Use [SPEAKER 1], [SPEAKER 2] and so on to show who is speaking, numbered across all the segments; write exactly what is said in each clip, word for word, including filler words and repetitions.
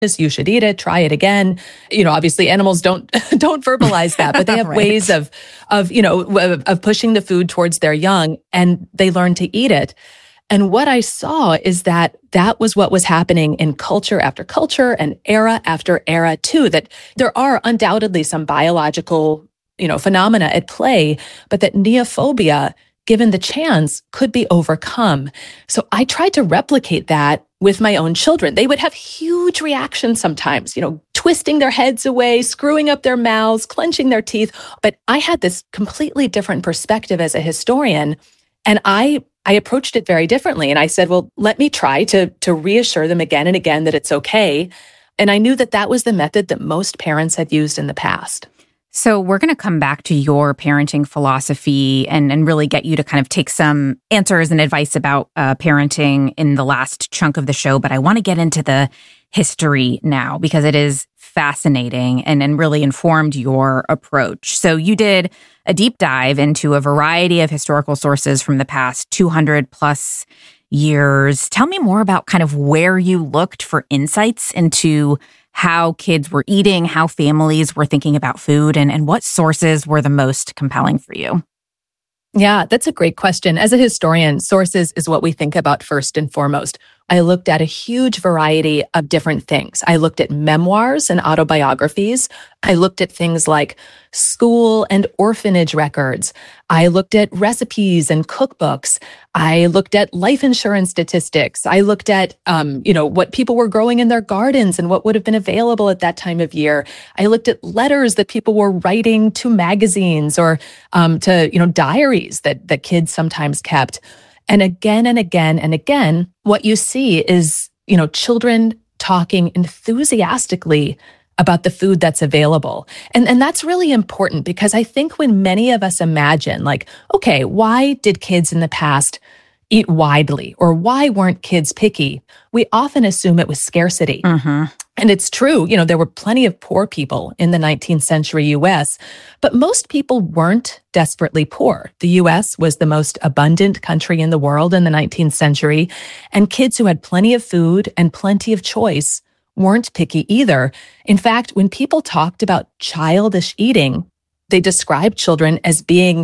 [SPEAKER 1] you should eat it, try it again. You know, obviously animals don't don't verbalize that, but they have
[SPEAKER 2] right.
[SPEAKER 1] ways of of, you know, of, of pushing the food towards their young, and they learn to eat it. And what I saw is that that was what was happening in culture after culture and era after era too, that there are undoubtedly some biological, you know, phenomena at play, but that neophobia, given the chance, could be overcome. So I tried to replicate that with my own children. They would have huge reactions sometimes, you know, twisting their heads away, screwing up their mouths, clenching their teeth. But I had this completely different perspective as a historian, and I I approached it very differently. And I said, well, let me try to, to reassure them again and again that it's okay. And I knew that that was the method that most parents had used in the past.
[SPEAKER 2] So we're going to come back to your parenting philosophy and, and really get you to kind of take some answers and advice about uh, parenting in the last chunk of the show. But I want to get into the history now because it is fascinating and, and really informed your approach. So you did a deep dive into a variety of historical sources from the past two hundred plus years. Tell me more about kind of where you looked for insights into how kids were eating, how families were thinking about food, and, and what sources were the most compelling for you.
[SPEAKER 1] Yeah, that's a great question. As a historian, sources is what we think about first and foremost. I looked at a huge variety of different things. I looked at memoirs and autobiographies. I looked at things like school and orphanage records. I looked at recipes and cookbooks. I looked at life insurance statistics. I looked at, um, you know, what people were growing in their gardens and what would have been available at that time of year. I looked at letters that people were writing to magazines or um, to, you know, diaries that that kids sometimes kept. And again and again and again, what you see is, you know, children talking enthusiastically about the food that's available. And, and that's really important because I think when many of us imagine, like, okay, why did kids in the past eat widely? Or why weren't kids picky? We often assume it was scarcity.
[SPEAKER 2] Mm-hmm.
[SPEAKER 1] And it's true, you know, there were plenty of poor people in the nineteenth century U S, but most people weren't desperately poor. The U S was the most abundant country in the world in the nineteenth century, and kids who had plenty of food and plenty of choice weren't picky either. In fact, when people talked about childish eating, they described children as being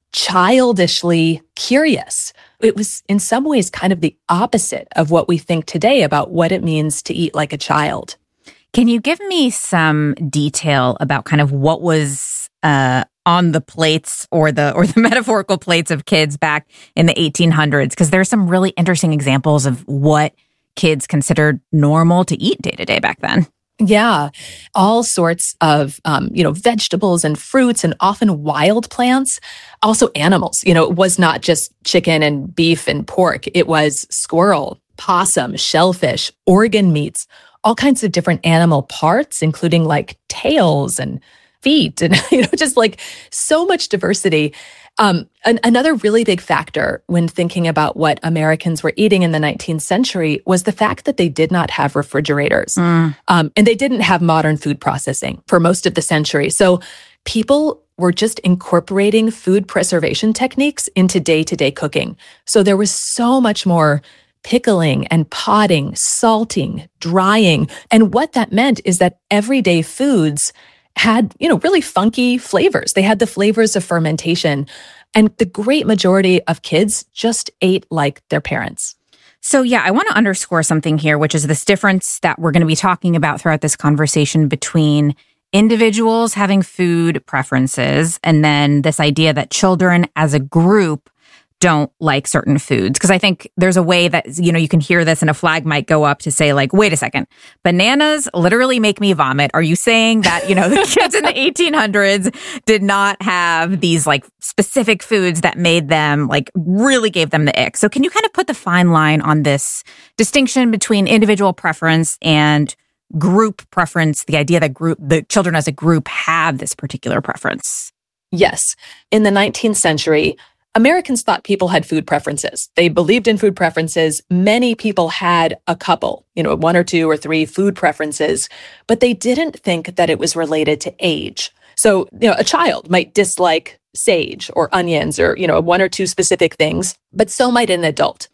[SPEAKER 1] childishly curious. It was in some ways kind of the opposite of what we think today about what it means to eat like a child.
[SPEAKER 2] Can you give me some detail about kind of what was uh, on the plates or the or the metaphorical plates of kids back in the eighteen hundreds? Because there's some really interesting examples of what kids considered normal to eat day to day back then.
[SPEAKER 1] Yeah, all sorts of, um, you know, vegetables and fruits and often wild plants, also animals. You know, it was not just chicken and beef and pork. It was squirrel, possum, shellfish, organ meats, all kinds of different animal parts, including like tails and feet and, you know, just like so much diversity. Um, an, another really big factor when thinking about what Americans were eating in the nineteenth century was the fact that they did not have refrigerators.
[SPEAKER 2] Mm.
[SPEAKER 1] Um, and they didn't have modern food processing for most of the century. So people were just incorporating food preservation techniques into day-to-day cooking. So there was so much more pickling and potting, salting, drying. And what that meant is that everyday foods had, you know, really funky flavors. They had the flavors of fermentation. And the great majority of kids just ate like their parents.
[SPEAKER 2] So yeah, I want to underscore something here, which is this difference that we're going to be talking about throughout this conversation between individuals having food preferences and then this idea that children as a group don't like certain foods. Because I think there's a way that, you know, you can hear this and a flag might go up to say like, wait a second, bananas literally make me vomit. Are you saying that, you know, the kids in the eighteen hundreds did not have these like specific foods that made them like really gave them the ick? So can you kind of put the fine line on this distinction between individual preference and group preference, the idea that group, the children as a group have this particular preference?
[SPEAKER 1] Yes. In the nineteenth century, Americans thought people had food preferences. They believed in food preferences. Many people had a couple, you know, one or two or three food preferences, but they didn't think that it was related to age. So, you know, a child might dislike sage or onions or, you know, one or two specific things, but so might an adult.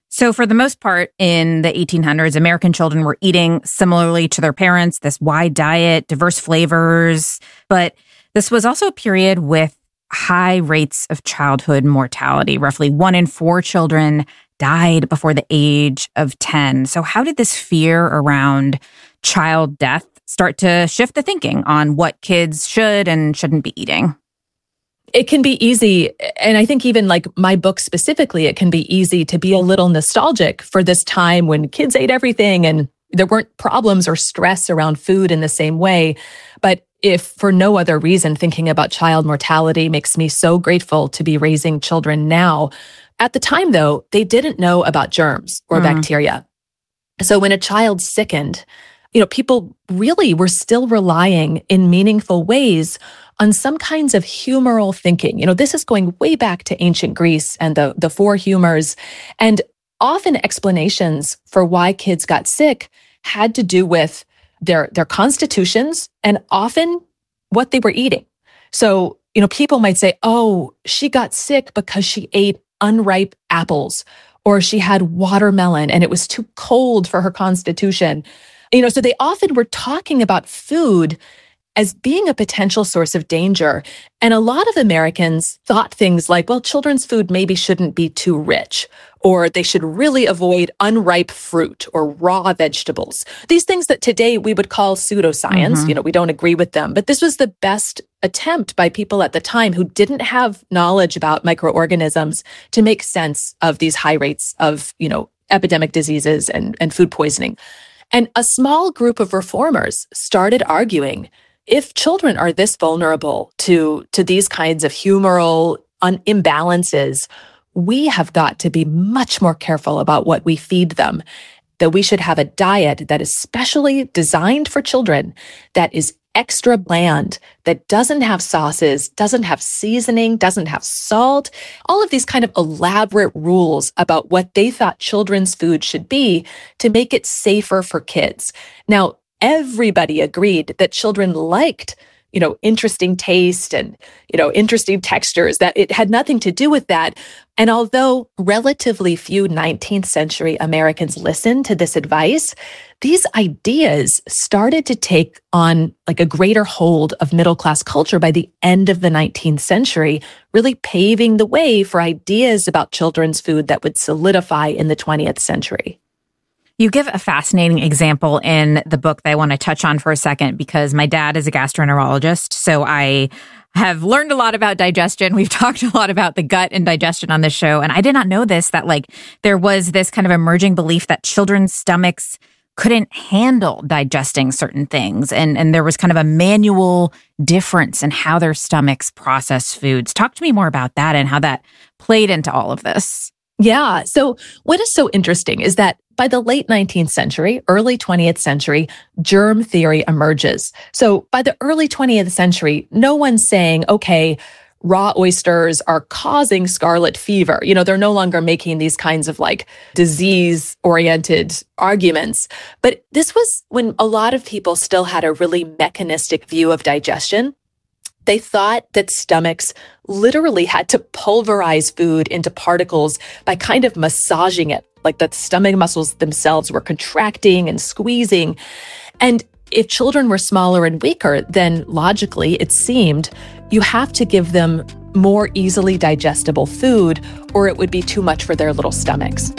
[SPEAKER 2] So for the most part, in the eighteen hundreds, American children were eating similarly to their parents, this wide diet, diverse flavors. But this was also a period with high rates of childhood mortality. Roughly one in four children died before the age of ten. So how did this fear around child death start to shift the thinking on what kids should and shouldn't be eating?
[SPEAKER 1] It can be easy, and I think even like my book specifically, it can be easy to be a little nostalgic for this time when kids ate everything and there weren't problems or stress around food in the same way. But if for no other reason, thinking about child mortality makes me so grateful to be raising children now. At the time, though, they didn't know about germs or mm. bacteria. So when a child sickened, you know, people really were still relying in meaningful ways on some kinds of humoral thinking. You know, this is going way back to ancient Greece and the, the four humors. And often explanations for why kids got sick had to do with their, their constitutions and often what they were eating. So, you know, people might say, oh, she got sick because she ate unripe apples, or she had watermelon and it was too cold for her constitution. You know, so they often were talking about food as being a potential source of danger. And a lot of Americans thought things like, well, children's food maybe shouldn't be too rich, or they should really avoid unripe fruit or raw vegetables. These things that today we would call pseudoscience, mm-hmm. you know, we don't agree with them. But this was the best attempt by people at the time who didn't have knowledge about microorganisms to make sense of these high rates of, you know, epidemic diseases and, and food poisoning. And a small group of reformers started arguing, if children are this vulnerable to, to these kinds of humoral un- imbalances, we have got to be much more careful about what we feed them, that we should have a diet that is specially designed for children, that is extra bland, that doesn't have sauces, doesn't have seasoning, doesn't have salt, all of these kind of elaborate rules about what they thought children's food should be to make it safer for kids. Now, everybody agreed that children liked, you know, interesting taste and, you know, interesting textures, that it had nothing to do with that. And although relatively few nineteenth century Americans listened to this advice, these ideas started to take on like a greater hold of middle-class culture by the end of the nineteenth century, really paving the way for ideas about children's food that would solidify in the twentieth century.
[SPEAKER 2] You give a fascinating example in the book that I want to touch on for a second, because my dad is a gastroenterologist. So I have learned a lot about digestion. We've talked a lot about the gut and digestion on this show. And I did not know this, that like there was this kind of emerging belief that children's stomachs couldn't handle digesting certain things. And, and there was kind of a manual difference in how their stomachs process foods. Talk to me more about that and how that played into all of this.
[SPEAKER 1] Yeah. So what is so interesting is that by the late nineteenth century, early twentieth century, germ theory emerges. So by the early twentieth century, no one's saying, okay, raw oysters are causing scarlet fever. You know, they're no longer making these kinds of like disease-oriented arguments. But this was when a lot of people still had a really mechanistic view of digestion. They thought that stomachs literally had to pulverize food into particles by kind of massaging it, like the stomach muscles themselves were contracting and squeezing. And if children were smaller and weaker, then logically, it seemed, you have to give them more easily digestible food, or it would be too much for their little stomachs.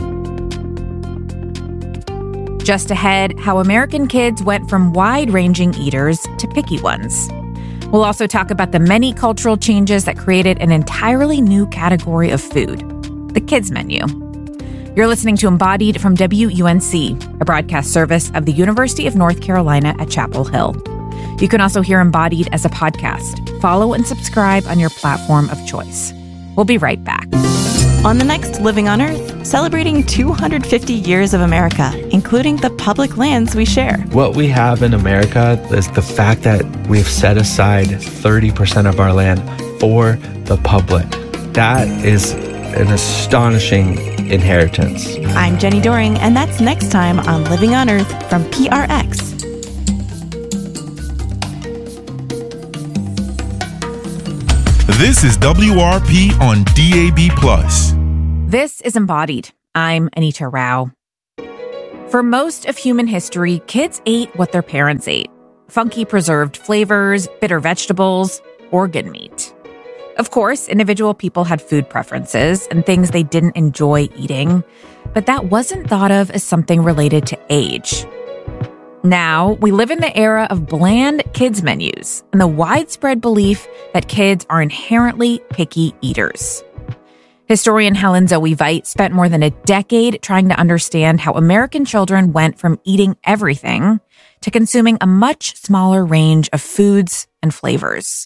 [SPEAKER 2] Just ahead, how American kids went from wide-ranging eaters to picky ones. We'll also talk about the many cultural changes that created an entirely new category of food, the kids menu. You're listening to Embodied from W U N C, a broadcast service of the University of North Carolina at Chapel Hill. You can also hear Embodied as a podcast. Follow and subscribe on your platform of choice. We'll be right back.
[SPEAKER 3] On the next Living on Earth, celebrating two hundred fifty years of America, including the public lands we share.
[SPEAKER 4] What we have in America is the fact that we've set aside thirty percent of our land for the public. That is an astonishing inheritance.
[SPEAKER 3] I'm Jenny Doring, and that's next time on Living on Earth from P R X.
[SPEAKER 5] This is W R P on D A B plus.
[SPEAKER 2] This is Embodied. I'm Anita Rao. For most of human history, kids ate what their parents ate. Funky preserved flavors, bitter vegetables, organ meat. Of course, individual people had food preferences and things they didn't enjoy eating, but that wasn't thought of as something related to age. Now, we live in the era of bland kids' menus and the widespread belief that kids are inherently picky eaters. Historian Helen Zoe Veit spent more than a decade trying to understand how American children went from eating everything to consuming a much smaller range of foods and flavors.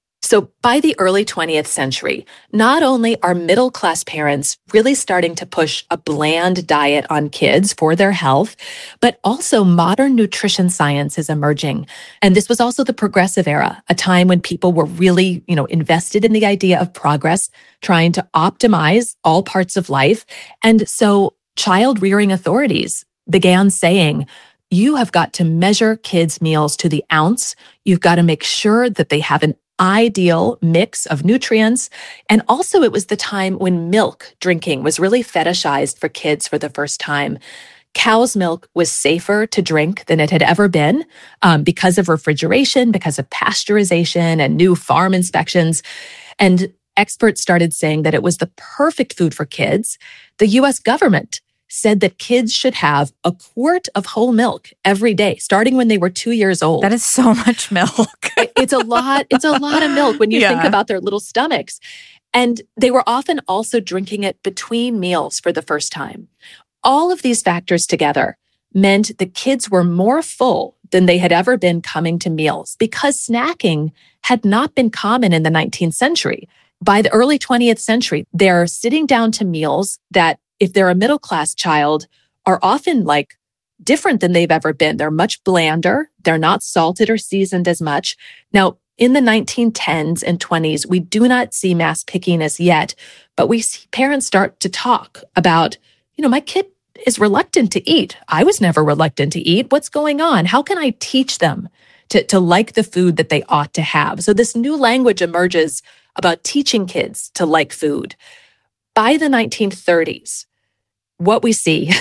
[SPEAKER 1] So by the early twentieth century, not only are middle-class parents really starting to push a bland diet on kids for their health, but also modern nutrition science is emerging. And this was also the progressive era, a time when people were really, you know, invested in the idea of progress, trying to optimize all parts of life. And so child-rearing authorities began saying, you have got to measure kids' meals to the ounce. You've got to make sure that they have an ideal mix of nutrients. And also it was the time when milk drinking was really fetishized for kids for the first time. Cow's milk was safer to drink than it had ever been um, because of refrigeration, because of pasteurization and new farm inspections. And experts started saying that it was the perfect food for kids. The U S government said that kids should have a quart of whole milk every day, starting when they were two years old.
[SPEAKER 2] That is so much milk.
[SPEAKER 1] It's a lot. It's a lot of milk when you
[SPEAKER 2] Yeah.
[SPEAKER 1] think about their little stomachs. And they were often also drinking it between meals for the first time. All of these factors together meant the kids were more full than they had ever been coming to meals because snacking had not been common in the nineteenth century. By the early twentieth century, they're sitting down to meals that, if they're a middle-class child, are often like different than they've ever been. They're much blander. They're not salted or seasoned as much. Now, in the nineteen tens and twenties, we do not see mass pickiness yet, but we see parents start to talk about, you know, my kid is reluctant to eat. I was never reluctant to eat. What's going on? How can I teach them to, to like the food that they ought to have? So this new language emerges about teaching kids to like food. By the nineteen thirties, what we see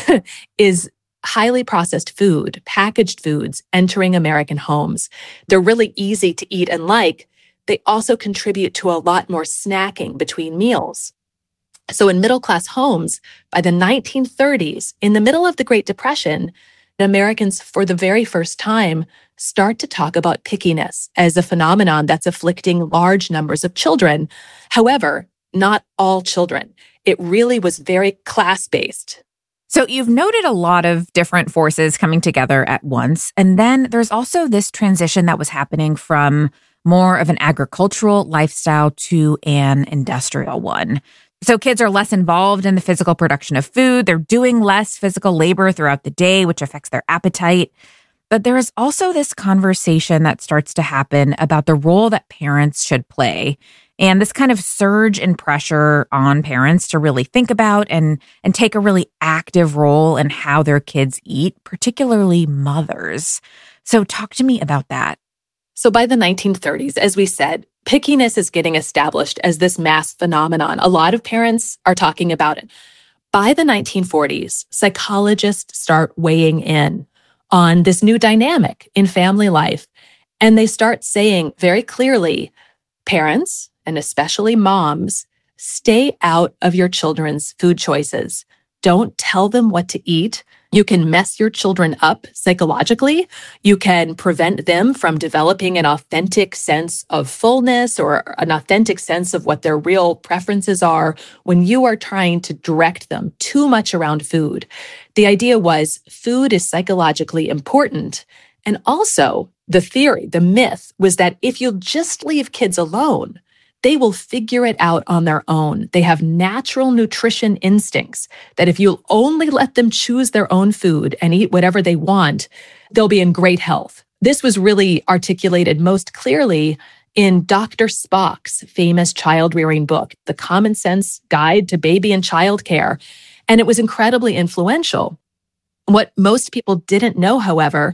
[SPEAKER 1] is highly processed food, packaged foods entering American homes. They're really easy to eat and like. They also contribute to a lot more snacking between meals. So in middle-class homes, by the nineteen thirties, in the middle of the Great Depression, Americans, for the very first time, start to talk about pickiness as a phenomenon that's afflicting large numbers of children. However, not all children. It really was very class-based.
[SPEAKER 2] So you've noted a lot of different forces coming together at once. And then there's also this transition that was happening from more of an agricultural lifestyle to an industrial one. So kids are less involved in the physical production of food. They're doing less physical labor throughout the day, which affects their appetite. But there is also this conversation that starts to happen about the role that parents should play. And this kind of surge in pressure on parents to really think about and, and take a really active role in how their kids eat, particularly mothers. So talk to me about that.
[SPEAKER 1] So by the nineteen thirties, as we said, pickiness is getting established as this mass phenomenon. A lot of parents are talking about it. By the nineteen forties, psychologists start weighing in on this new dynamic in family life. And they start saying very clearly, parents, and especially moms, stay out of your children's food choices. Don't tell them what to eat. You can mess your children up psychologically. You can prevent them from developing an authentic sense of fullness or an authentic sense of what their real preferences are when you are trying to direct them too much around food. The idea was food is psychologically important. And also the theory, the myth was that if you'll just leave kids alone, they will figure it out on their own. They have natural nutrition instincts that if you'll only let them choose their own food and eat whatever they want, they'll be in great health. This was really articulated most clearly in Doctor Spock's famous child-rearing book, The Common Sense Guide to Baby and Child Care. And it was incredibly influential. What most people didn't know, however,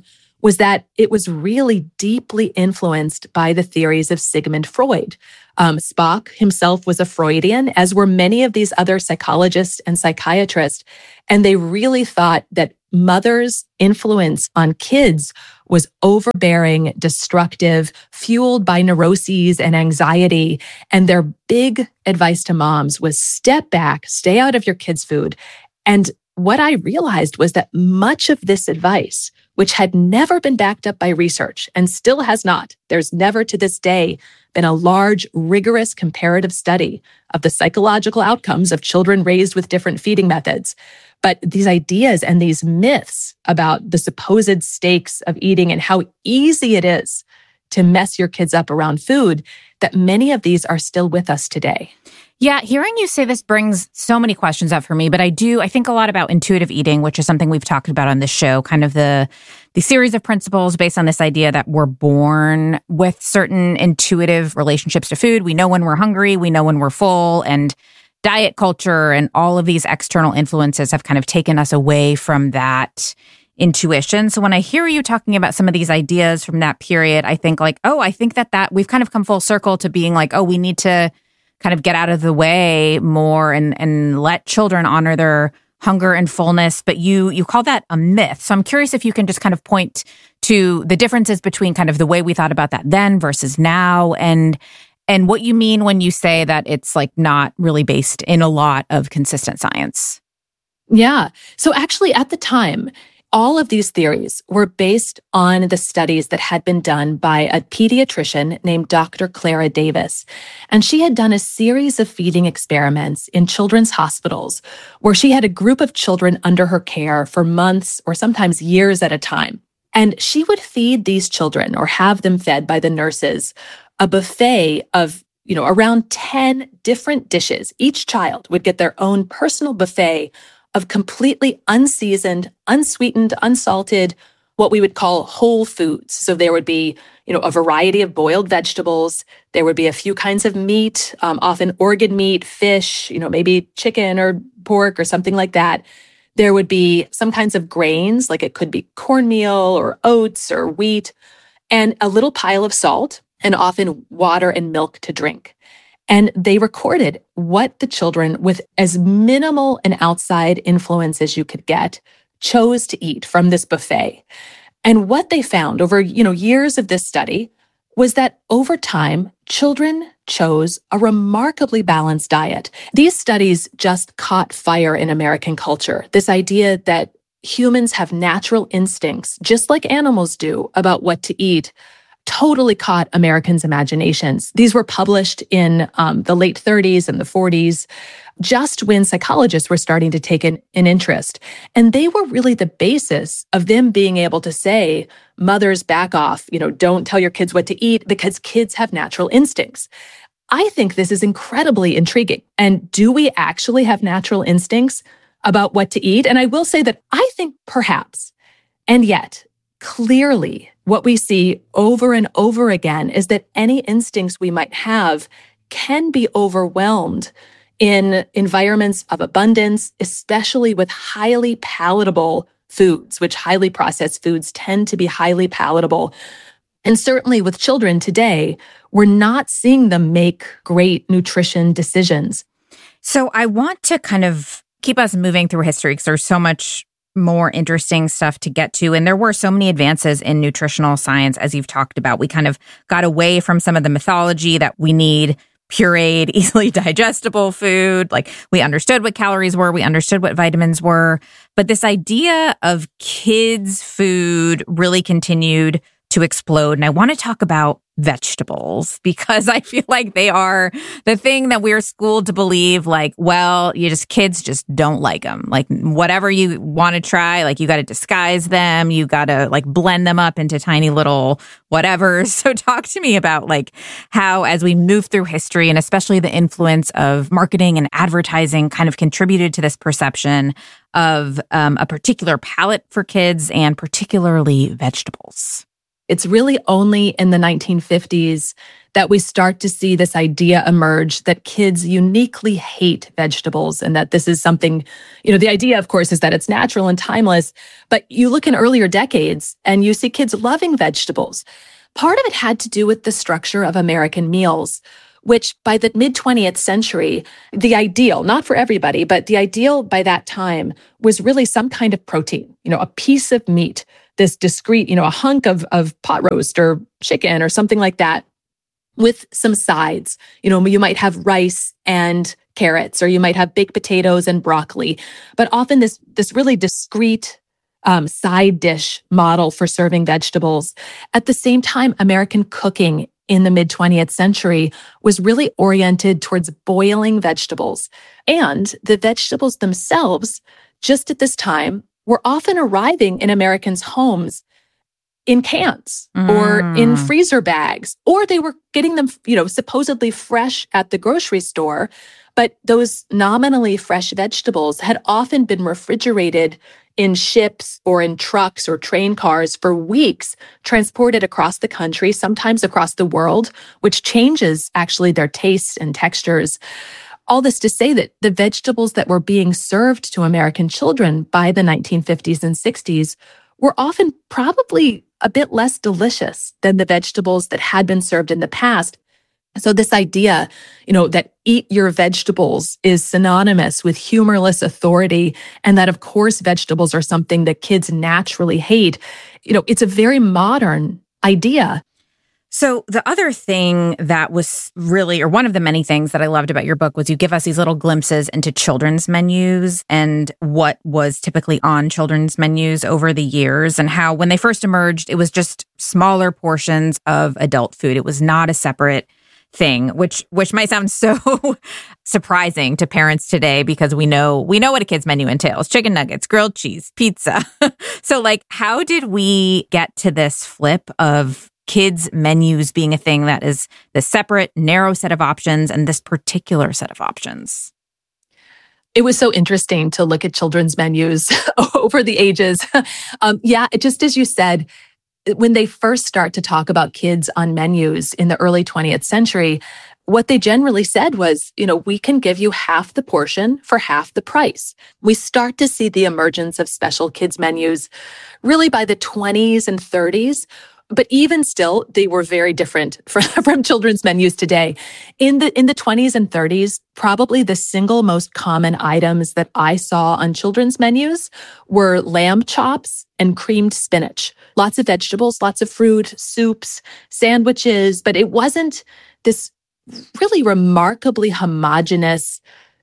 [SPEAKER 1] was that it was really deeply influenced by the theories of Sigmund Freud. Um, Spock himself was a Freudian, as were many of these other psychologists and psychiatrists. And they really thought that mothers' influence on kids was overbearing, destructive, fueled by neuroses and anxiety. And their big advice to moms was step back, stay out of your kids' food. And what I realized was that much of this advice, which had never been backed up by research and still has not, there's never to this day been a large, rigorous comparative study of the psychological outcomes of children raised with different feeding methods. But these ideas and these myths about the supposed stakes of eating and how easy it is to mess your kids up around food, that many of these are still with us today.
[SPEAKER 2] Yeah, hearing you say this brings so many questions up for me, but I do, I think a lot about intuitive eating, which is something we've talked about on this show, kind of the, the series of principles based on this idea that we're born with certain intuitive relationships to food. We know when we're hungry, we know when we're full, and diet culture and all of these external influences have kind of taken us away from that intuition. So when I hear you talking about some of these ideas from that period, I think like, oh, I think that that we've kind of come full circle to being like, oh, we need to kind of get out of the way more and and let children honor their hunger and fullness. But you you call that a myth. So I'm curious if you can just kind of point to the differences between kind of the way we thought about that then versus now, and and what you mean when you say that it's like not really based in a lot of consistent science.
[SPEAKER 1] Yeah. So actually at the time, all of these theories were based on the studies that had been done by a pediatrician named Doctor Clara Davis. And she had done a series of feeding experiments in children's hospitals where she had a group of children under her care for months or sometimes years at a time. And she would feed these children or have them fed by the nurses a buffet of, you know, around ten different dishes. Each child would get their own personal buffet of completely unseasoned, unsweetened, unsalted, what we would call whole foods. So there would be, you know, a variety of boiled vegetables. There would be a few kinds of meat, um, often organ meat, fish, you know, maybe chicken or pork or something like that. There would be some kinds of grains, like it could be cornmeal or oats or wheat, and a little pile of salt, and often water and milk to drink. And they recorded what the children, with as minimal an outside influence as you could get, chose to eat from this buffet. And what they found over, you know, years of this study was that over time, children chose a remarkably balanced diet. These studies just caught fire in American culture. This idea that humans have natural instincts, just like animals do, about what to eat, totally caught Americans' imaginations. These were published in um, the late thirties and the forties, just when psychologists were starting to take an, an interest. And they were really the basis of them being able to say, mothers, back off, you know, don't tell your kids what to eat because kids have natural instincts. I think this is incredibly intriguing. And do we actually have natural instincts about what to eat? And I will say that I think perhaps, and yet, clearly, what we see over and over again is that any instincts we might have can be overwhelmed in environments of abundance, especially with highly palatable foods, which highly processed foods tend to be highly palatable. And certainly with children today, we're not seeing them make great nutrition decisions.
[SPEAKER 2] So I want to kind of keep us moving through history because there's so much more interesting stuff to get to. And there were so many advances in nutritional science, as you've talked about. We kind of got away from some of the mythology that we need pureed, easily digestible food. Like we understood what calories were, we understood what vitamins were. But this idea of kids' food really continued to explode. And I want to talk about vegetables because I feel like they are the thing that we're schooled to believe, like, well, you just, kids just don't like them. Like whatever you want to try, like you got to disguise them. You got to like blend them up into tiny little whatevers. So talk to me about like how, as we move through history and especially the influence of marketing and advertising kind of contributed to this perception of um, a particular palate for kids and particularly vegetables.
[SPEAKER 1] It's really only in the nineteen fifties that we start to see this idea emerge that kids uniquely hate vegetables and that this is something, you know, the idea, of course, is that it's natural and timeless. But you look in earlier decades and you see kids loving vegetables. Part of it had to do with the structure of American meals, which by the mid-twentieth century, the ideal, not for everybody, but the ideal by that time was really some kind of protein, you know, a piece of meat, this discrete, you know, a hunk of, of pot roast or chicken or something like that with some sides. You know, you might have rice and carrots, or you might have baked potatoes and broccoli, but often this, this really discrete Um, side dish model for serving vegetables. At the same time, American cooking in the mid-twentieth century was really oriented towards boiling vegetables. And the vegetables themselves, just at this time, were often arriving in Americans' homes in cans mm. or in freezer bags, or they were getting them, you know, supposedly fresh at the grocery store. But those nominally fresh vegetables had often been refrigerated in ships or in trucks or train cars for weeks, transported across the country, sometimes across the world, which changes actually their tastes and textures. All this to say that the vegetables that were being served to American children by the nineteen fifties and sixties were often probably a bit less delicious than the vegetables that had been served in the past. So this idea, you know, that eat your vegetables is synonymous with humorless authority, and that, of course, vegetables are something that kids naturally hate, you know, it's a very modern idea.
[SPEAKER 2] So the other thing that was really, or one of the many things that I loved about your book, was you give us these little glimpses into children's menus and what was typically on children's menus over the years, and how when they first emerged, it was just smaller portions of adult food. It was not a separate thing, which which might sound so surprising to parents today, because we know we know what a kid's menu entails: chicken nuggets, grilled cheese, pizza. So like, how did we get to this flip of kids' menus being a thing that is the separate, narrow set of options and this particular set of options?
[SPEAKER 1] It was so interesting to look at children's menus over the ages. Um, yeah, just as you said, when they first start to talk about kids on menus in the early twentieth century, what they generally said was, you know, we can give you half the portion for half the price. We start to see the emergence of special kids menus really by the twenties and thirties. But even still, they were very different from, from children's menus today. In the in the twenties and thirties, probably the single most common items that I saw on children's menus were lamb chops and creamed spinach. Lots of vegetables, lots of fruit, soups, sandwiches, but it wasn't this really remarkably homogenous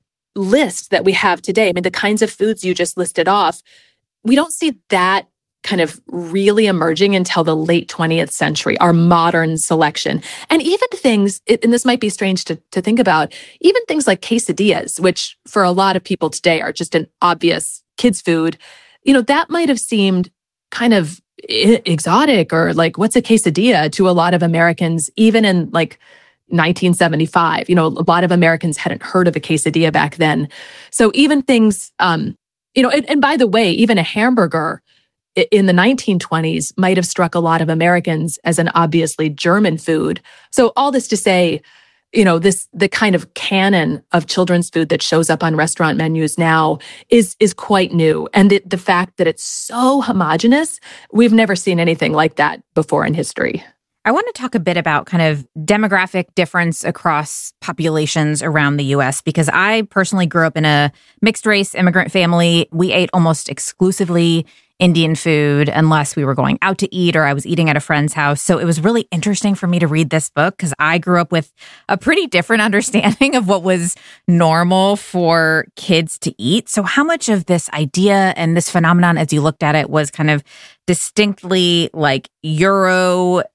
[SPEAKER 1] list that we have today. I mean, the kinds of foods you just listed off, we don't see that kind of really emerging until the late twentieth century, our modern selection. And even things, and this might be strange to, to think about, even things like quesadillas, which for a lot of people today are just an obvious kids' food, you know, that might have seemed kind of exotic, or like, what's a quesadilla to a lot of Americans, even in like nineteen seventy-five. You know, a lot of Americans hadn't heard of a quesadilla back then. So even things, um, you know, and, and by the way, even a hamburger in the nineteen twenties might have struck a lot of Americans as an obviously German food. So all this to say, you know, this the kind of canon of children's food that shows up on restaurant menus now is is quite new. And the, the fact that it's so homogenous, we've never seen anything like that before in history.
[SPEAKER 2] I want to talk a bit about kind of demographic difference across populations around the U S, because I personally grew up in a mixed race immigrant family. We ate almost exclusively Indian food unless we were going out to eat or I was eating at a friend's house. So it was really interesting for me to read this book, because I grew up with a pretty different understanding of what was normal for kids to eat. So how much of this idea and this phenomenon, as you looked at it, was kind of distinctly like Euro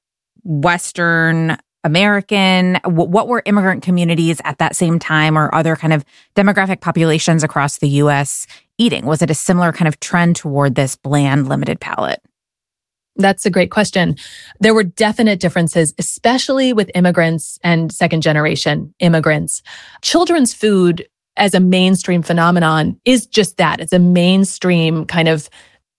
[SPEAKER 2] Western American? What were immigrant communities at that same time, or other kind of demographic populations across the U S eating? Was it a similar kind of trend toward this bland, limited palate?
[SPEAKER 1] That's a great question. There were definite differences, especially with immigrants and second generation immigrants. Children's food as a mainstream phenomenon is just that. It's a mainstream kind of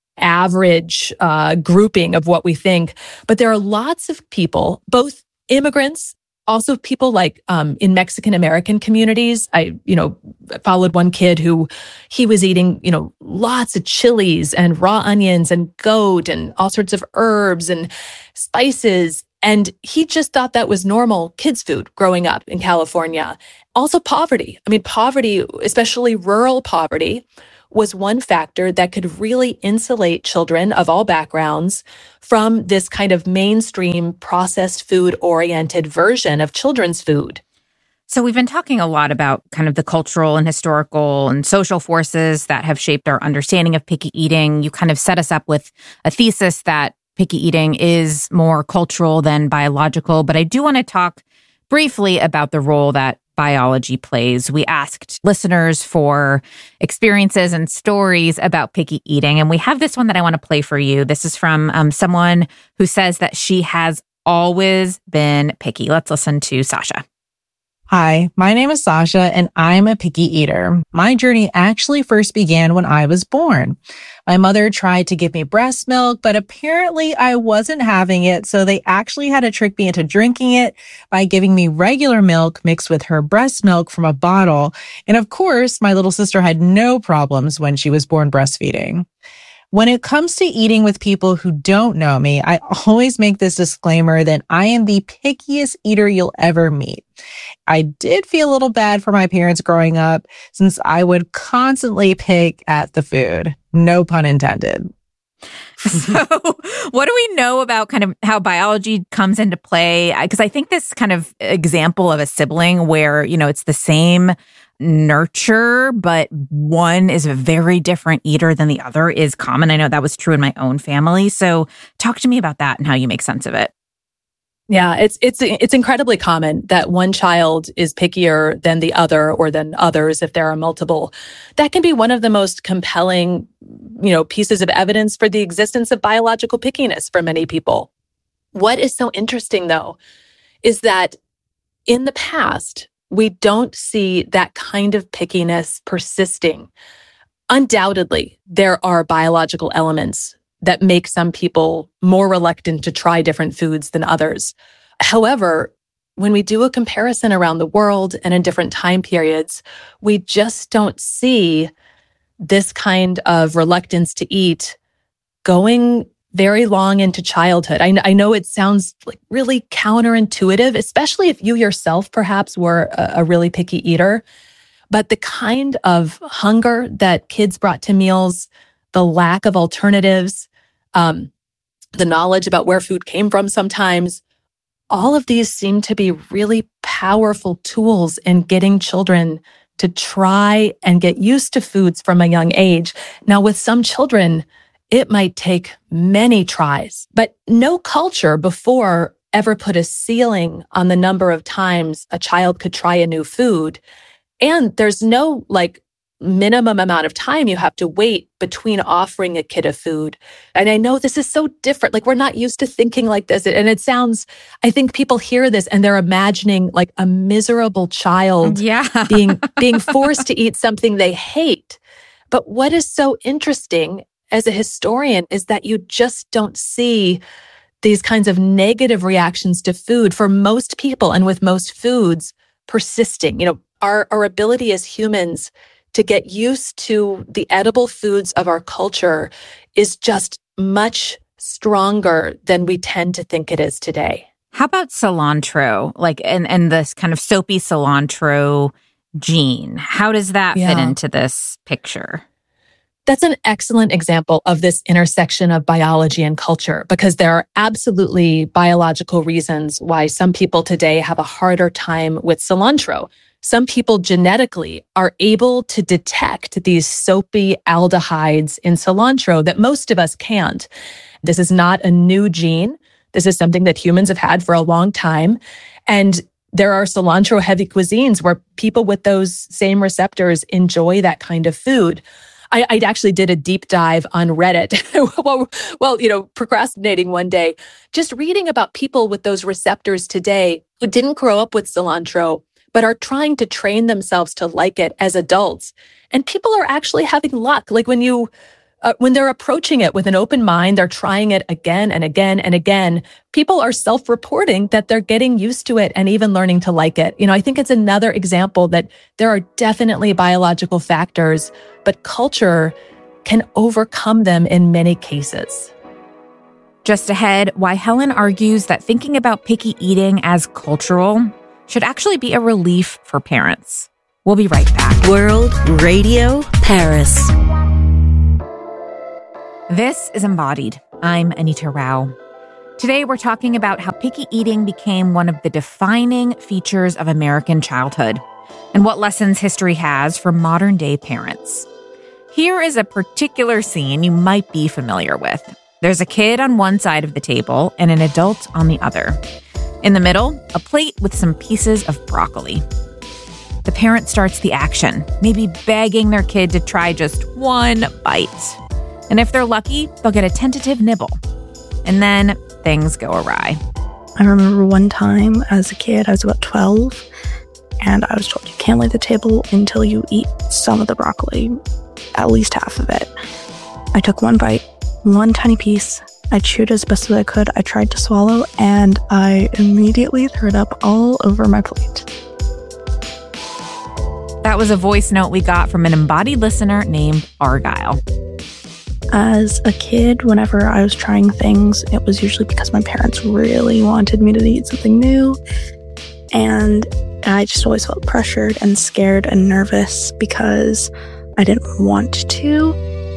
[SPEAKER 1] average uh, grouping of what we think. But there are lots of people, both immigrants, also people like um, in Mexican American communities. I, you know, followed one kid who he was eating, you know, lots of chilies and raw onions and goat and all sorts of herbs and spices. And he just thought that was normal kids' food growing up in California. Also poverty. I mean, poverty, especially rural poverty, was one factor that could really insulate children of all backgrounds from this kind of mainstream processed food-oriented version of children's food.
[SPEAKER 2] So we've been talking a lot about kind of the cultural and historical and social forces that have shaped our understanding of picky eating. You kind of set us up with a thesis that picky eating is more cultural than biological, but I do want to talk briefly about the role that biology plays. We asked listeners for experiences and stories about picky eating, and we have this one that I want to play for you. This is from um, someone who says that she has always been picky. Let's listen to Sasha.
[SPEAKER 5] Hi, my name is Sasha, and I'm a picky eater. My journey actually first began when I was born. My mother tried to give me breast milk, but apparently I wasn't having it, so they actually had to trick me into drinking it by giving me regular milk mixed with her breast milk from a bottle. And of course, my little sister had no problems when she was born breastfeeding. When it comes to eating with people who don't know me, I always make this disclaimer that I am the pickiest eater you'll ever meet. I did feel a little bad for my parents growing up since I would constantly pick at the food. No pun intended.
[SPEAKER 2] So what do we know about kind of how biology comes into play? Because I think this kind of example of a sibling where, you know, it's the same nurture, but one is a very different eater than the other is common. I know that was true in my own family. So talk to me about that and how you make sense of it.
[SPEAKER 1] Yeah, it's it's it's incredibly common that one child is pickier than the other or than others if there are multiple. That can be one of the most compelling, you know, pieces of evidence for the existence of biological pickiness for many people. What is so interesting, though, is that in the past, we don't see that kind of pickiness persisting. Undoubtedly, there are biological elements that make some people more reluctant to try different foods than others. However, when we do a comparison around the world and in different time periods, we just don't see this kind of reluctance to eat going very long into childhood. I, I know it sounds like really counterintuitive, especially if you yourself perhaps were a, a really picky eater. But the kind of hunger that kids brought to meals, the lack of alternatives, um, the knowledge about where food came from sometimes, all of these seem to be really powerful tools in getting children to try and get used to foods from a young age. Now, with some children, it might take many tries, but no culture before ever put a ceiling on the number of times a child could try a new food. And there's no like minimum amount of time you have to wait between offering a kid a food. And I know this is so different. Like we're not used to thinking like this. And it sounds, I think people hear this and they're imagining like a miserable child
[SPEAKER 2] yeah.
[SPEAKER 1] being, being forced to eat something they hate. But what is so interesting as a historian is that you just don't see these kinds of negative reactions to food for most people and with most foods persisting. You know, our, our ability as humans to get used to the edible foods of our culture is just much stronger than we tend to think it is today.
[SPEAKER 2] How about cilantro? Like, and, and this kind of soapy cilantro gene. How does that
[SPEAKER 1] yeah.
[SPEAKER 2] fit into this picture?
[SPEAKER 1] That's an excellent example of this intersection of biology and culture, because there are absolutely biological reasons why some people today have a harder time with cilantro. Some people genetically are able to detect these soapy aldehydes in cilantro that most of us can't. This is not a new gene. This is something that humans have had for a long time. And there are cilantro-heavy cuisines where people with those same receptors enjoy that kind of food. I, I actually did a deep dive on Reddit while, well, you know, procrastinating one day, just reading about people with those receptors today who didn't grow up with cilantro, but are trying to train themselves to like it as adults. And people are actually having luck. Like when you Uh, when they're approaching it with an open mind, they're trying it again and again and again. People are self-reporting that they're getting used to it and even learning to like it. You know, I think it's another example that there are definitely biological factors, but culture can overcome them in many cases.
[SPEAKER 2] Just ahead, why Helen argues that thinking about picky eating as cultural should actually be a relief for parents. We'll be right back.
[SPEAKER 6] World Radio Paris.
[SPEAKER 2] This is Embodied. I'm Anita Rao. Today, we're talking about how picky eating became one of the defining features of American childhood and what lessons history has for modern-day parents. Here is a particular scene you might be familiar with. There's a kid on one side of the table and an adult on the other. In the middle, a plate with some pieces of broccoli. The parent starts the action, maybe begging their kid to try just one bite. And if they're lucky, they'll get a tentative nibble. And then things go awry.
[SPEAKER 7] I remember one time as a kid, I was about twelve, and I was told you can't leave the table until you eat some of the broccoli, at least half of it. I took one bite, one tiny piece. I chewed as best as I could. I tried to swallow, and I immediately threw it up all over my plate.
[SPEAKER 2] That was a voice note we got from an embodied listener named Argyle.
[SPEAKER 7] As a kid, whenever I was trying things, it was usually because my parents really wanted me to eat something new. And I just always felt pressured and scared and nervous because I didn't want to.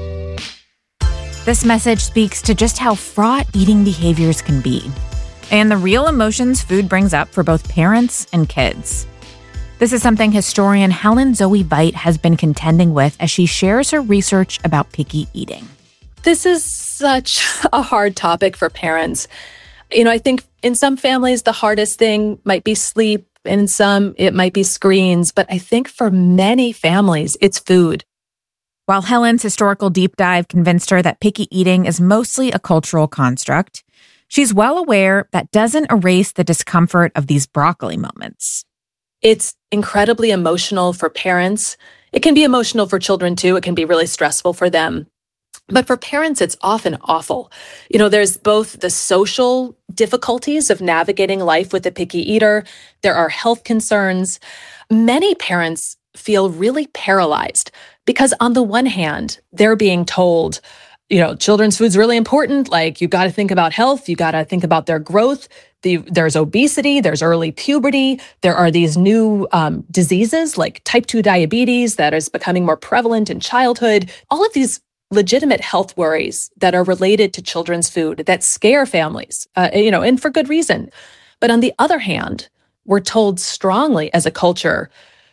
[SPEAKER 2] This message speaks to just how fraught eating behaviors can be, and the real emotions food brings up for both parents and kids. This is something historian Helen Zoe Veit has been contending with as she shares her research about picky eating.
[SPEAKER 1] This is such a hard topic for parents. You know, I think in some families, the hardest thing might be sleep. In some, it might be screens. But I think for many families, it's food.
[SPEAKER 2] While Helen's historical deep dive convinced her that picky eating is mostly a cultural construct, she's well aware that doesn't erase the discomfort of these broccoli moments.
[SPEAKER 1] It's incredibly emotional for parents. It can be emotional for children too. It can be really stressful for them. But for parents, it's often awful. You know, there's both the social difficulties of navigating life with a picky eater. There are health concerns. Many parents feel really paralyzed because on the one hand, they're being told, you know, children's food's really important. Like, you got to think about health. You got to think about their growth. The, there's obesity. There's early puberty. There are these new um, diseases like type two diabetes that is becoming more prevalent in childhood. All of these legitimate health worries that are related to children's food that scare families, uh, you know, and for good reason. But on the other hand, we're told strongly as a culture,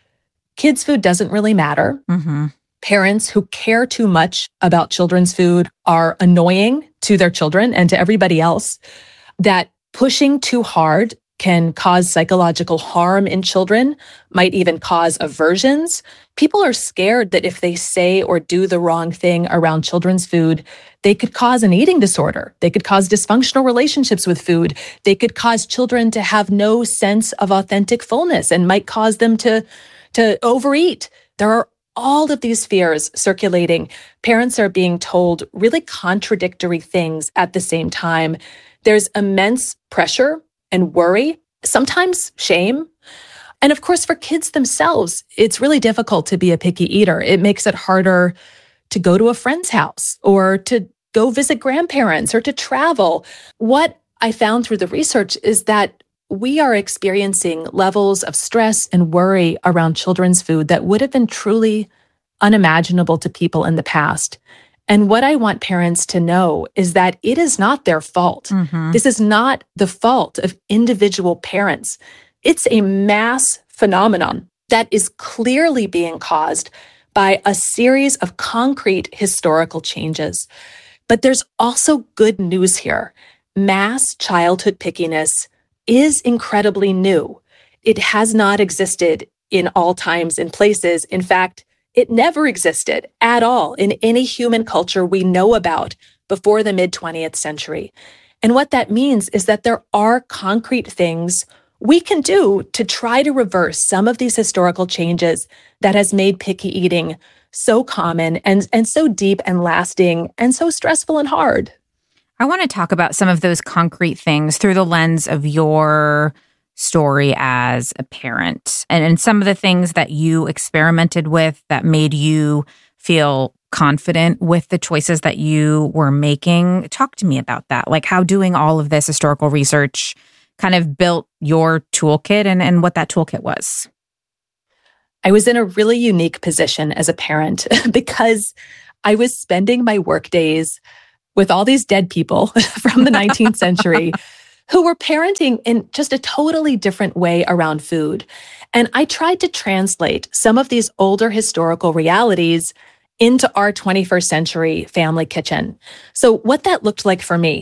[SPEAKER 1] kids' food doesn't really matter.
[SPEAKER 2] Mm-hmm.
[SPEAKER 1] Parents who care too much about children's food are annoying to their children and to everybody else. That pushing too hard can cause psychological harm in children, might even cause aversions. People are scared that if they say or do the wrong thing around children's food, they could cause an eating disorder. They could cause dysfunctional relationships with food. They could cause children to have no sense of authentic fullness and might cause them to, to overeat. There are all of these fears circulating. Parents are being told really contradictory things at the same time. There's immense pressure and worry, sometimes shame. And of course, for kids themselves, it's really difficult to be a picky eater. It makes it harder to go to a friend's house or to go visit grandparents or to travel. What I found through the research is that we are experiencing levels of stress and worry around children's food that would have been truly unimaginable to people in the past. And what I want parents to know is that it is not their fault.
[SPEAKER 2] Mm-hmm.
[SPEAKER 1] This is not the fault of individual parents. It's a mass phenomenon that is clearly being caused by a series of concrete historical changes. But there's also good news here. Mass childhood pickiness is incredibly new. It has not existed in all times and places. In fact, it never existed at all in any human culture we know about before the mid-twentieth century. And what that means is that there are concrete things we can do to try to reverse some of these historical changes that has made picky eating so common and, and so deep and lasting and so stressful and hard.
[SPEAKER 2] I want to talk about some of those concrete things through the lens of your story as a parent and, and some of the things that you experimented with that made you feel confident with the choices that you were making. Talk to me about that. Like how doing all of this historical research kind of built your toolkit and, and what that toolkit was.
[SPEAKER 1] I was in a really unique position as a parent because I was spending my work days with all these dead people from the nineteenth century who were parenting in just a totally different way around food. And I tried to translate some of these older historical realities into our twenty-first century family kitchen. So what that looked like for me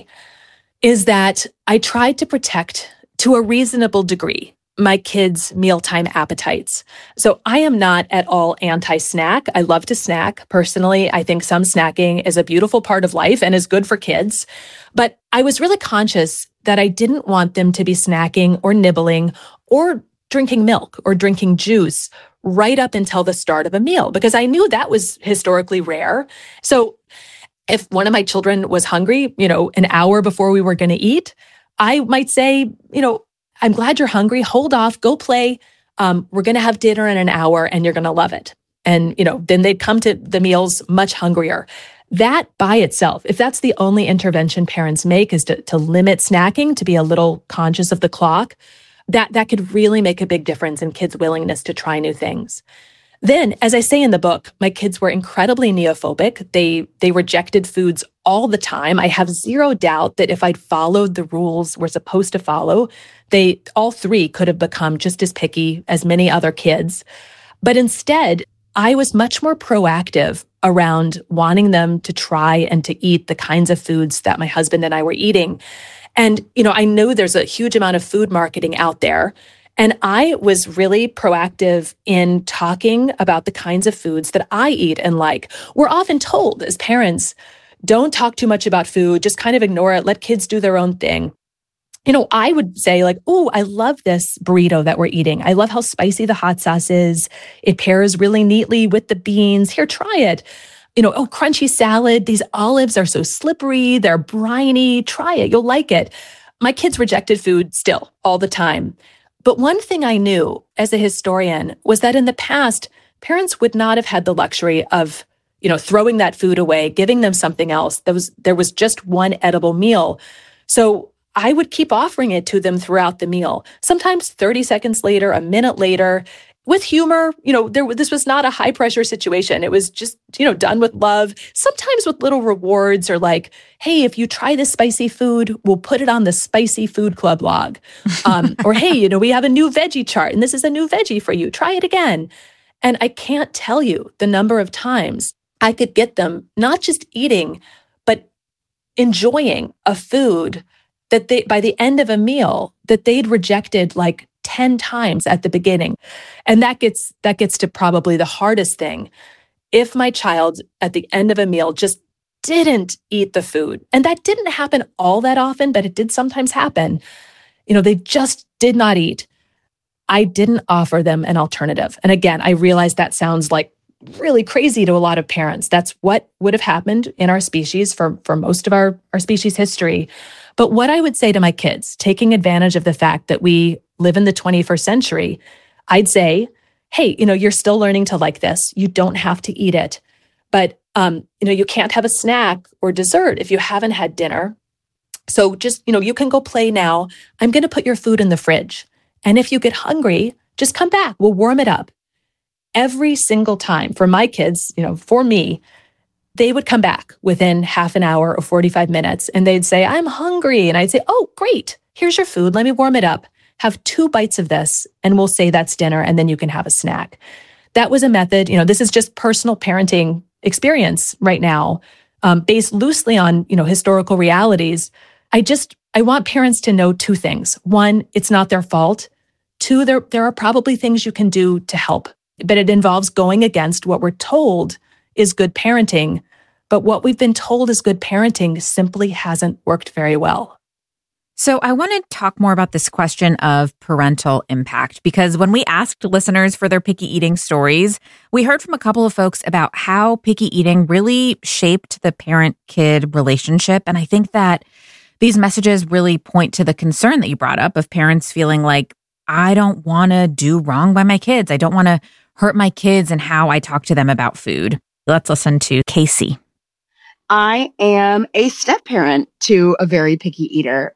[SPEAKER 1] is that I tried to protect, to a reasonable degree, my kids' mealtime appetites. So I am not at all anti-snack. I love to snack. Personally, I think some snacking is a beautiful part of life and is good for kids. But I was really conscious that I didn't want them to be snacking or nibbling or drinking milk or drinking juice right up until the start of a meal, because I knew that was historically rare. So if one of my children was hungry, you know, an hour before we were going to eat, I might say, you know, I'm glad you're hungry. Hold off, go play. Um, we're going to have dinner in an hour and you're going to love it. And, you know, then they'd come to the meals much hungrier. That by itself, if that's the only intervention parents make is to, to limit snacking, to be a little conscious of the clock, that, that could really make a big difference in kids' willingness to try new things. Then, as I say in the book, my kids were incredibly neophobic. They they rejected foods all the time. I have zero doubt that if I'd followed the rules we're supposed to follow, they all three could have become just as picky as many other kids. But instead, I was much more proactive around wanting them to try and to eat the kinds of foods that my husband and I were eating. And, you know, I know there's a huge amount of food marketing out there. And I was really proactive in talking about the kinds of foods that I eat and like. We're often told as parents, don't talk too much about food, just kind of ignore it, let kids do their own thing. You know, I would say like, oh, I love this burrito that we're eating. I love how spicy the hot sauce is. It pairs really neatly with the beans. Here, try it. You know, oh, crunchy salad. These olives are so slippery. They're briny. Try it. You'll like it. My kids rejected food still all the time. But one thing I knew as a historian was that in the past, parents would not have had the luxury of, you know, throwing that food away, giving them something else. There was, there was just one edible meal. So I would keep offering it to them throughout the meal, sometimes thirty seconds later, a minute later, with humor. You know, there, this was not a high pressure situation. It was just, you know, done with love, sometimes with little rewards or like, hey, if you try this spicy food, we'll put it on the Spicy Food Club log. Um, or, hey, you know, we have a new veggie chart and this is a new veggie for you. Try it again. And I can't tell you the number of times I could get them not just eating, but enjoying a food that they, by the end of a meal, that they'd rejected like ten times at the beginning. And that gets that gets to probably the hardest thing. If my child at the end of a meal just didn't eat the food, and that didn't happen all that often, but it did sometimes happen, you know, they just did not eat, I didn't offer them an alternative. And again, I realize that sounds like really crazy to a lot of parents. That's what would have happened in our species for, for most of our, our species history. But what I would say to my kids, taking advantage of the fact that we live in the twenty-first century, I'd say, hey, you know, you're still learning to like this. You don't have to eat it. But, um, you know, you can't have a snack or dessert if you haven't had dinner. So just, you know, you can go play now. I'm going to put your food in the fridge. And if you get hungry, just come back. We'll warm it up. Every single time for my kids, you know, for me, they would come back within half an hour or forty-five minutes and they'd say, I'm hungry. And I'd say, oh, great. Here's your food. Let me warm it up. Have two bites of this and we'll say that's dinner and then you can have a snack. That was a method. You know, this is just personal parenting experience right now, um, based loosely on, you know, historical realities. I just, I want parents to know two things. One, it's not their fault. Two, there, there are probably things you can do to help, but it involves going against what we're told is good parenting. But what we've been told is good parenting simply hasn't worked very well.
[SPEAKER 2] So I want to talk more about this question of parental impact, because when we asked listeners for their picky eating stories, we heard from a couple of folks about how picky eating really shaped the parent-kid relationship. And I think that these messages really point to the concern that you brought up of parents feeling like, I don't want to do wrong by my kids. I don't want to hurt my kids and how I talk to them about food. Let's listen to Casey.
[SPEAKER 8] I am a step-parent to a very picky eater.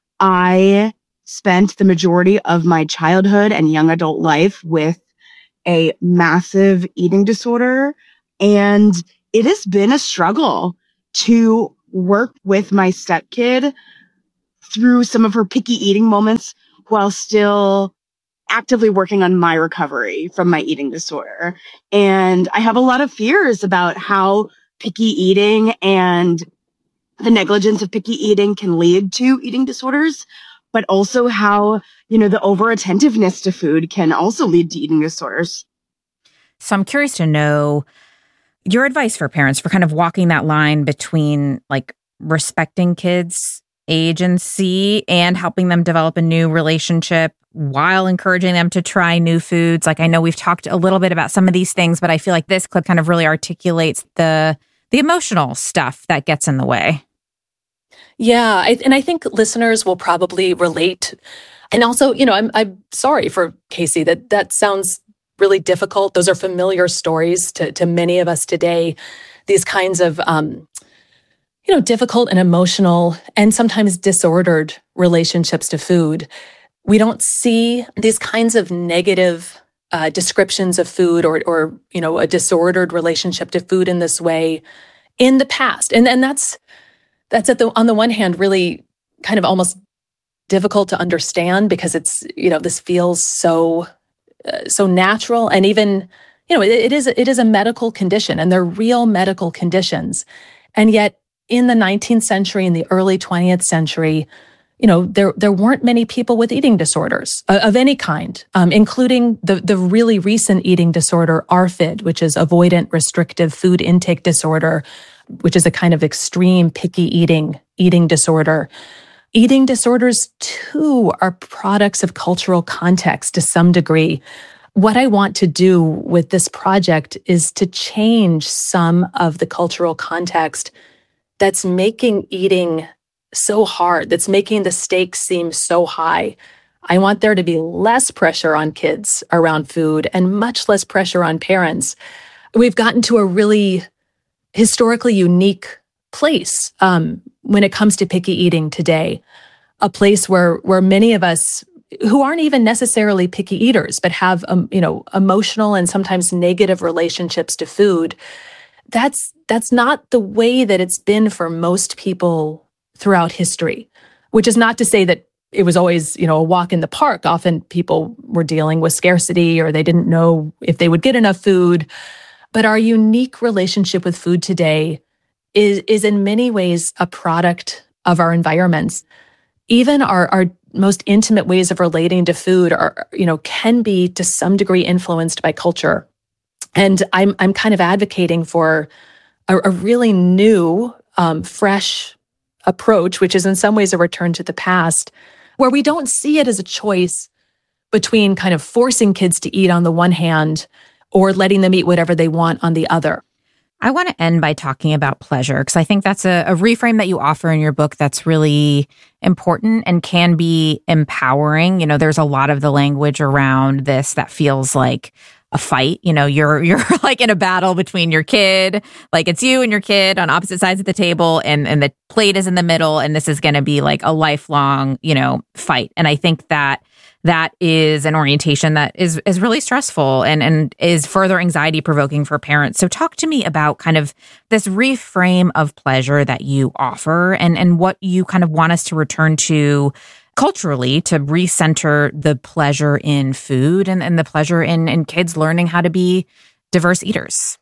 [SPEAKER 8] I spent the majority of my childhood and young adult life with a massive eating disorder, and it has been a struggle to work with my stepkid through some of her picky eating moments while still actively working on my recovery from my eating disorder. And I have a lot of fears about how picky eating and the negligence of picky eating can lead to eating disorders, but also how, you know, the over-attentiveness to food can also lead to eating disorders.
[SPEAKER 2] So I'm curious to know your advice for parents for kind of walking that line between like respecting kids' agency and helping them develop a new relationship while encouraging them to try new foods. Like I know we've talked a little bit about some of these things, but I feel like this clip kind of really articulates the the emotional stuff that gets in the way.
[SPEAKER 1] Yeah, I, and I think listeners will probably relate. And also, you know, I'm I'm sorry for Casey that that sounds really difficult. Those are familiar stories to to many of us today. These kinds of um, you know, difficult and emotional and sometimes disordered relationships to food. We don't see these kinds of negative uh, descriptions of food or or you know, a disordered relationship to food in this way in the past, and and that's. That's at the on the one hand really kind of almost difficult to understand because it's, you know, this feels so uh, so natural, and even, you know, it, it is it is a medical condition and they're real medical conditions. And yet in the nineteenth century, in the early twentieth century, you know, there there weren't many people with eating disorders uh, of any kind, um, including the the really recent eating disorder A R F I D, which is avoidant restrictive food intake disorder, which is a kind of extreme picky eating eating disorder. Eating disorders, too, are products of cultural context to some degree. What I want to do with this project is to change some of the cultural context that's making eating so hard, that's making the stakes seem so high. I want there to be less pressure on kids around food and much less pressure on parents. We've gotten to a really historically unique place um, when it comes to picky eating today, a place where where many of us who aren't even necessarily picky eaters, but have um, you know, emotional and sometimes negative relationships to food. That's that's not the way that it's been for most people throughout history, which is not to say that it was always, you know, a walk in the park. Often people were dealing with scarcity or they didn't know if they would get enough food. But our unique relationship with food today is, is in many ways a product of our environments. Even our, our most intimate ways of relating to food are, you know, can be to some degree influenced by culture. And I'm I'm kind of advocating for a, a really new, um, fresh approach, which is in some ways a return to the past, where we don't see it as a choice between kind of forcing kids to eat on the one hand or letting them eat whatever they want on the other.
[SPEAKER 2] I want to end by talking about pleasure, because I think that's a, a reframe that you offer in your book that's really important and can be empowering. You know, there's a lot of the language around this that feels like a fight. You know, you're you're like in a battle between your kid, like it's you and your kid on opposite sides of the table, and, and the plate is in the middle, and this is going to be like a lifelong, you know, fight. And I think that that is an orientation that is is really stressful and, and is further anxiety provoking for parents. So talk to me about kind of this reframe of pleasure that you offer and, and what you kind of want us to return to culturally to recenter the pleasure in food and, and the pleasure in, in kids learning how to be diverse eaters.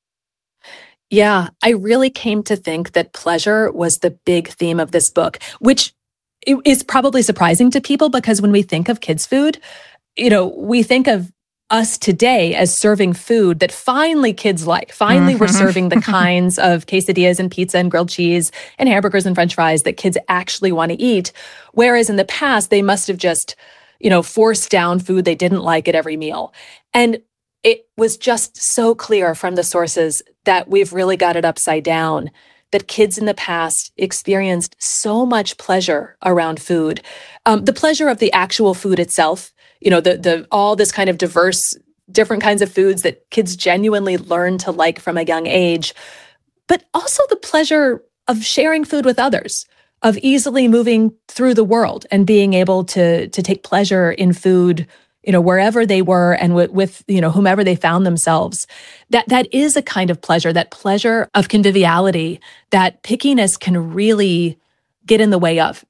[SPEAKER 1] Yeah, I really came to think that pleasure was the big theme of this book, which is probably surprising to people because when we think of kids' food, you know, we think of us today as serving food that finally kids like. Finally, mm-hmm. we're serving the kinds of quesadillas and pizza and grilled cheese and hamburgers and French fries that kids actually want to eat. Whereas in the past, they must have just, you know, forced down food they didn't like at every meal. And it was just so clear from the sources that we've really got it upside down, that kids in the past experienced so much pleasure around food. Um, the pleasure of the actual food itself, you know, the the all this kind of diverse, different kinds of foods that kids genuinely learn to like from a young age, but also the pleasure of sharing food with others, of easily moving through the world and being able to, to take pleasure in food, you know, wherever they were and with, with, you know, whomever they found themselves. That that is a kind of pleasure, that pleasure of conviviality that pickiness can really get in the way of.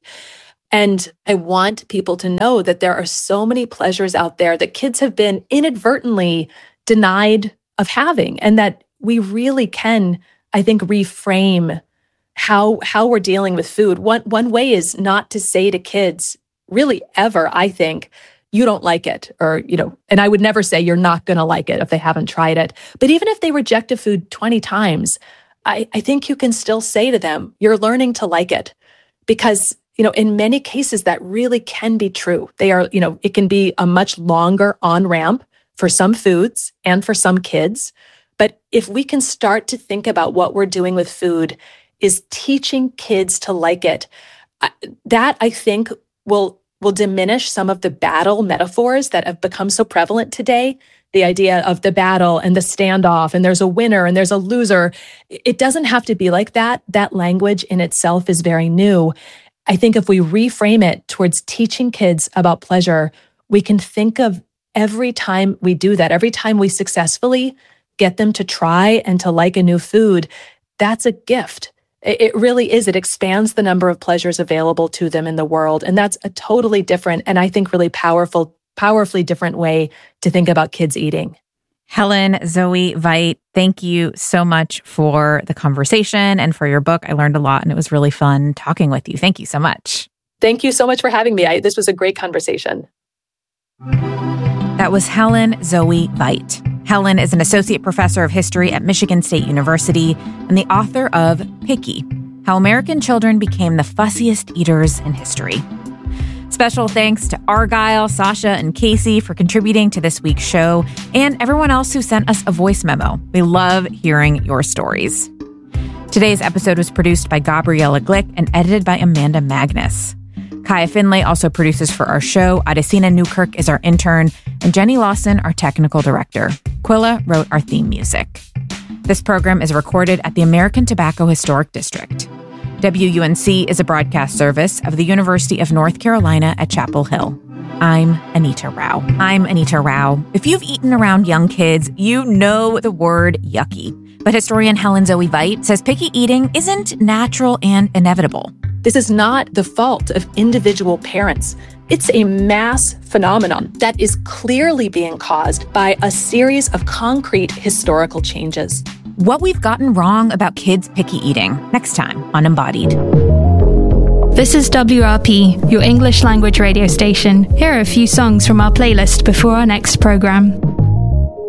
[SPEAKER 1] And I want people to know that there are so many pleasures out there that kids have been inadvertently denied of having, and that we really can, I think, reframe how how we're dealing with food. One one way is not to say to kids, really ever, I think, you don't like it, or, you know, and I would never say you're not going to like it if they haven't tried it. But even if they reject a food twenty times, I, I think you can still say to them, you're learning to like it. Because, you know, in many cases, that really can be true. They are, you know, it can be a much longer on-ramp for some foods and for some kids. But if we can start to think about what we're doing with food is teaching kids to like it, that I think will will diminish some of the battle metaphors that have become so prevalent today. The idea of the battle and the standoff, and there's a winner and there's a loser. It doesn't have to be like that. That language in itself is very new. I think if we reframe it towards teaching kids about pleasure, we can think of every time we do that, every time we successfully get them to try and to like a new food, that's a gift. It really is. It expands the number of pleasures available to them in the world. And that's a totally different, and I think really powerful, powerfully different way to think about kids eating.
[SPEAKER 2] Helen Zoe Veit, thank you so much for the conversation and for your book. I learned a lot and it was really fun talking with you. Thank you so much.
[SPEAKER 1] Thank you so much for having me. I, this was a great conversation.
[SPEAKER 2] That was Helen Zoe Veit. Helen is an associate professor of history at Michigan State University and the author of Picky: How American Children Became the Fussiest Eaters in History. Special thanks to Argyle, Sasha, and Casey for contributing to this week's show, and everyone else who sent us a voice memo. We love hearing your stories. Today's episode was produced by Gabriella Glick and edited by Amanda Magnus. Kaya Finlay also produces for our show. Adesina Newkirk is our intern, and Jenny Lawson, our technical director. Quilla wrote our theme music. This program is recorded at the American Tobacco Historic District. W U N C is a broadcast service of the University of North Carolina at Chapel Hill. I'm Anita Rao. I'm Anita Rao. If you've eaten around young kids, you know the word yucky. But historian Helen Zoe Veit says picky eating isn't natural and inevitable.
[SPEAKER 1] This is not the fault of individual parents. It's a mass phenomenon that is clearly being caused by a series of concrete historical changes.
[SPEAKER 2] What we've gotten wrong about kids' picky eating, next time on Embodied.
[SPEAKER 9] This is W R P, your English language radio station. Here are a few songs from our playlist before our next program.